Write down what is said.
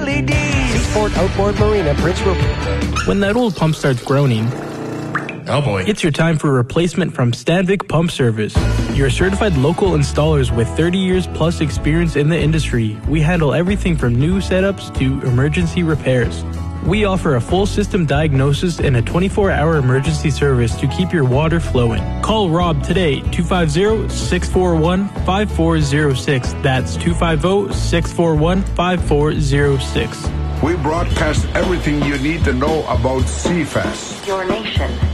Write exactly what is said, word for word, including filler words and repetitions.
D D. Seasport Outboard Marina, Prince Rupert. When that old pump starts groaning, oh boy, it's your time for a replacement from Stanvik Pump Service. You're certified local installers with thirty years plus experience in the industry. We handle everything from new setups to emergency repairs. We offer a full system diagnosis and a twenty-four hour emergency service to keep your water flowing. Call Rob today, two five zero, six four one, five four zero six. That's two five zero, six four one, five four zero six. We broadcast everything you need to know about C F A S. Your nation